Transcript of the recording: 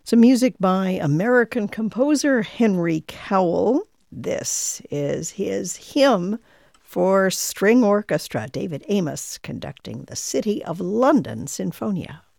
Some music by American composer Henry Cowell. This is his hymn for string orchestra, David Amos conducting the City of London Sinfonia.